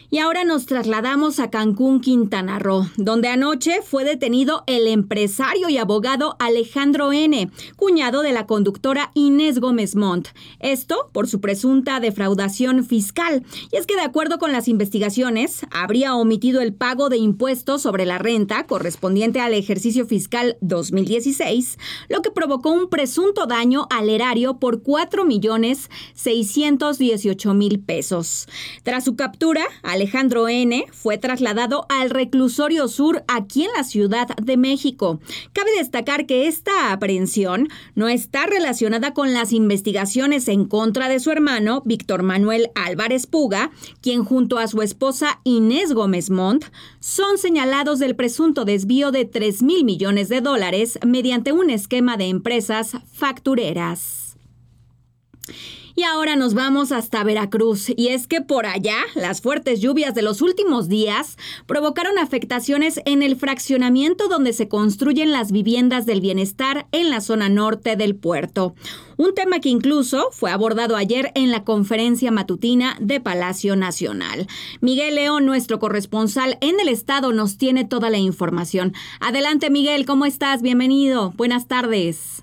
Y ahora nos trasladamos a Cancún, Quintana Roo, donde anoche fue detenido el empresario y abogado Alejandro N., cuñado de la conductora Inés Gómez Montt. Esto por su presunta defraudación fiscal. Y es que de acuerdo con las investigaciones, habría omitido el pago de impuestos sobre la renta correspondiente al ejercicio fiscal 2016, lo que provocó un presunto daño al erario por 4,618,000 pesos. Tras su captura, Alejandro N. fue trasladado al reclusorio sur aquí en la Ciudad de México. Cabe destacar que esta aprehensión no está relacionada con las investigaciones en contra de su hermano, Víctor Manuel Álvarez Puga, quien junto a su esposa Inés Gómez Montt son señalados del presunto desvío de $3,000 millones mediante un esquema de empresas factureras. Y ahora nos vamos hasta Veracruz, y es que por allá las fuertes lluvias de los últimos días provocaron afectaciones en el fraccionamiento donde se construyen las viviendas del bienestar en la zona norte del puerto. Un tema que incluso fue abordado ayer en la conferencia matutina de Palacio Nacional. Miguel León, nuestro corresponsal en el estado, nos tiene toda la información. Adelante, Miguel, ¿cómo estás? Bienvenido. Buenas tardes.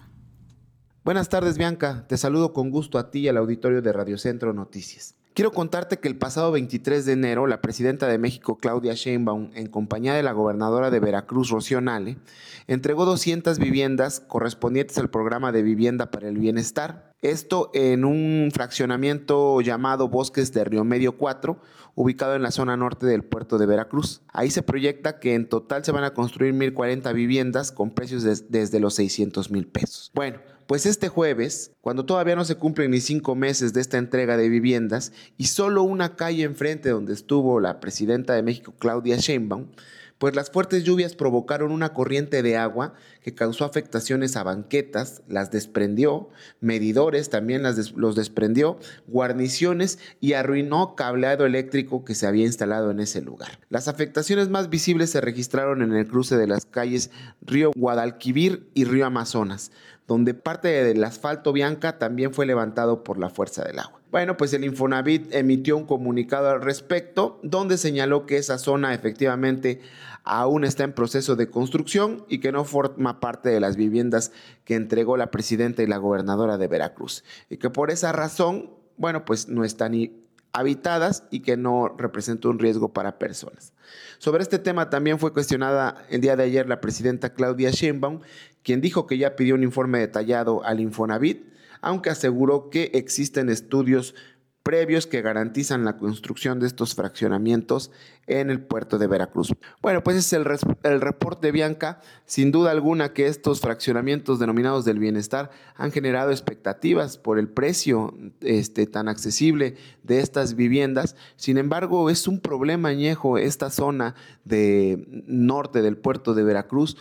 Buenas tardes, Bianca. Te saludo con gusto a ti y al auditorio de Radio Centro Noticias. Quiero contarte que el pasado 23 de enero, la presidenta de México, Claudia Sheinbaum, en compañía de la gobernadora de Veracruz, Rocío Nale, entregó 200 viviendas correspondientes al programa de vivienda para el bienestar. Esto en un fraccionamiento llamado Bosques de Río Medio 4, ubicado en la zona norte del puerto de Veracruz. Ahí se proyecta que en total se van a construir 1,040 viviendas con precios desde los 600,000 pesos. Bueno, pues este jueves, cuando todavía no se cumplen ni 5 meses de esta entrega de viviendas y solo una calle enfrente donde estuvo la presidenta de México, Claudia Sheinbaum, pues las fuertes lluvias provocaron una corriente de agua que causó afectaciones a banquetas, las desprendió, medidores también los desprendió, guarniciones y arruinó cableado eléctrico que se había instalado en ese lugar. Las afectaciones más visibles se registraron en el cruce de las calles Río Guadalquivir y Río Amazonas, donde parte del asfalto, Bianca, también fue levantado por la fuerza del agua. Bueno, pues el Infonavit emitió un comunicado al respecto, donde señaló que esa zona efectivamente aún está en proceso de construcción y que no forma parte de las viviendas que entregó la presidenta y la gobernadora de Veracruz. Y que por esa razón, bueno, pues no están habitadas y que no representa un riesgo para personas. Sobre este tema también fue cuestionada el día de ayer la presidenta Claudia Sheinbaum, quien dijo que ya pidió un informe detallado al Infonavit, aunque aseguró que existen estudios previos que garantizan la construcción de estos fraccionamientos en el puerto de Veracruz. Bueno, pues ese es el reporte, Bianca. Sin duda alguna que estos fraccionamientos denominados del bienestar han generado expectativas por el precio tan accesible de estas viviendas. Sin embargo, es un problema añejo esta zona de norte del puerto de Veracruz,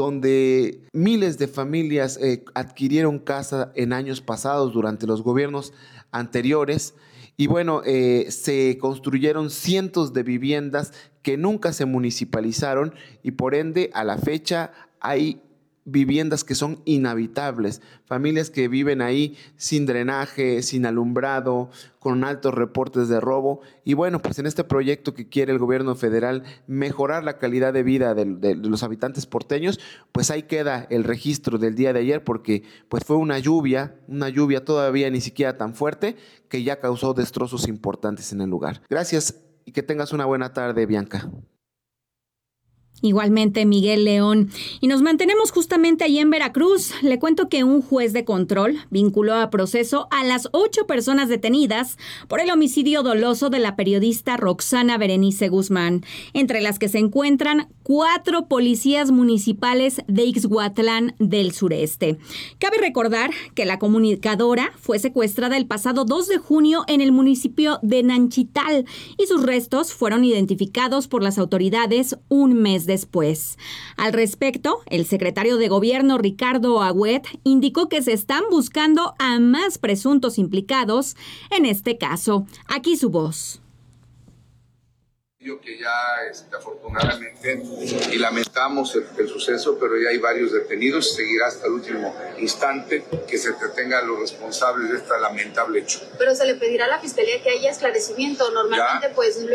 donde miles de familias adquirieron casa en años pasados durante los gobiernos anteriores. Y bueno, se construyeron cientos de viviendas que nunca se municipalizaron y por ende a la fecha hay viviendas que son inhabitables, familias que viven ahí sin drenaje, sin alumbrado, con altos reportes de robo. Y bueno, pues en este proyecto que quiere el gobierno federal mejorar la calidad de vida de los habitantes porteños, pues ahí queda el registro del día de ayer, porque pues fue una lluvia todavía ni siquiera tan fuerte, que ya causó destrozos importantes en el lugar. Gracias y que tengas una buena tarde, Bianca. Igualmente, Miguel León. Y nos mantenemos justamente allí en Veracruz. Le cuento que un juez de control vinculó a proceso a las 8 personas detenidas por el homicidio doloso de la periodista Roxana Berenice Guzmán, entre las que se encuentran 4 policías municipales de Ixhuatlán del Sureste. Cabe recordar que la comunicadora fue secuestrada el pasado 2 de junio en el municipio de Nanchital y sus restos fueron identificados por las autoridades un mes después. Al respecto, el secretario de Gobierno, Ricardo Agüed, indicó que se están buscando a más presuntos implicados en este caso. Aquí su voz. Que ya afortunadamente, y lamentamos el suceso, pero ya hay varios detenidos, seguirá hasta el último instante que se detengan a los responsables de este lamentable hecho. Pero se le pedirá a la Fiscalía que haya esclarecimiento, normalmente ya, pues